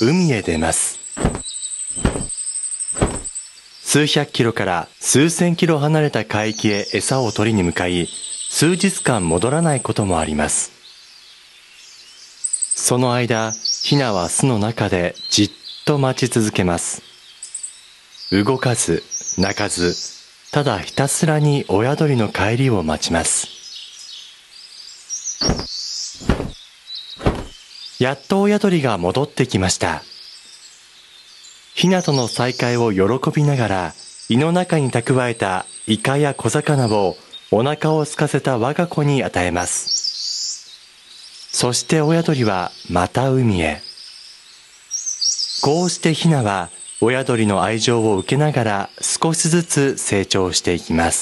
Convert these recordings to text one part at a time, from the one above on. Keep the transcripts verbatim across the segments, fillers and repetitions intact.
海へ出ます。数百キロから数千キロ離れた海域へ餌を取りに向かい、数日間戻らないこともあります。その間、ヒナは巣の中でじっと待ち続けます。動かず、鳴かず、ただひたすらに親鳥の帰りを待ちます。やっと親鳥が戻ってきました。ヒナとの再会を喜びながら、胃の中に蓄えたイカや小魚をお腹を空かせた我が子に与えます。そして親鳥はまた海へ。こうしてヒナは親鳥の愛情を受けながら少しずつ成長していきます。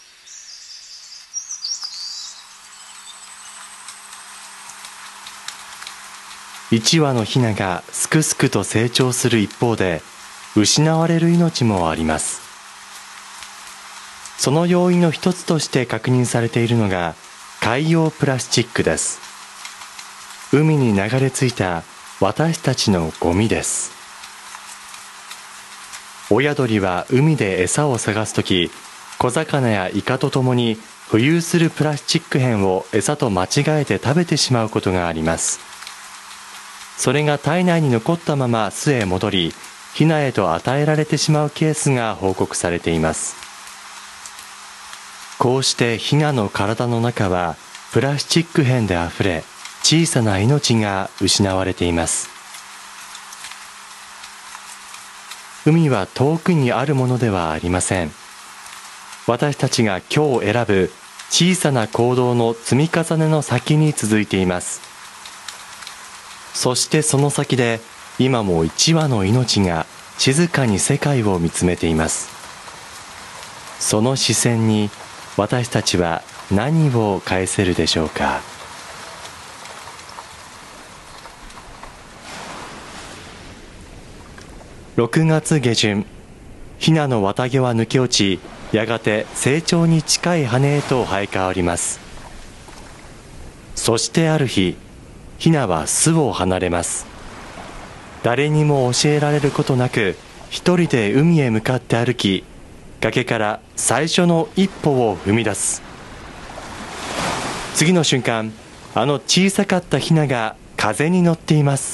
いちわのヒナがすくすくと成長する一方で、失われる命もあります。その要因の一つとして確認されているのが海洋プラスチックです。海に流れ着いた私たちのゴミです。親鳥は海で餌を探すとき、小魚やイカとともに浮遊するプラスチック片を餌と間違えて食べてしまうことがあります。それが体内に残ったまま巣へ戻り、ヒナへと与えられてしまうケースが報告されています。こうしてヒナの体の中はプラスチック片であふれ、小さな命が失われています。海は遠くにあるものではありません。私たちが今日選ぶ小さな行動の積み重ねの先に続いています。そしてその先で今も一羽の命が静かに世界を見つめています。その視線に私たちは何を返せるでしょうか。ろくがつ下旬、ヒナの綿毛は抜け落ち、やがて成長に近い羽へと生え変わります。そしてある日、ヒナは巣を離れます。誰にも教えられることなく、一人で海へ向かって歩き、崖から最初の一歩を踏み出す。次の瞬間、あの小さかったヒナが風に乗っています。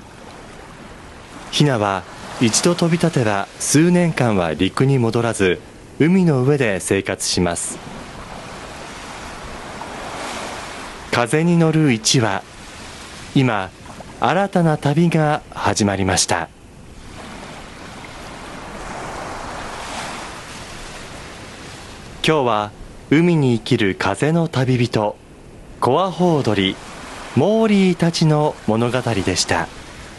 ヒナは一度飛び立てば数年間は陸に戻らず、海の上で生活します。風に乗る一羽、今新たな旅が始まりました。今日は海に生きる風の旅人、コアホウドリ、モーリーたちの物語でした。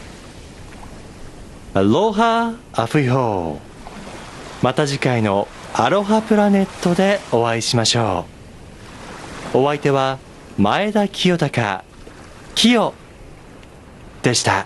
アロハアフイホー。また次回のアロハプラネットでお会いしましょう。お相手は前田清隆、キヨでした。